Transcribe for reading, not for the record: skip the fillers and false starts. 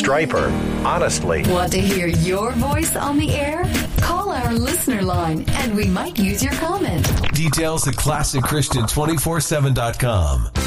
Striper. Honestly. Want to hear your voice on the air? Call our listener line and we might use your comment. Details at ClassicChristian247.com.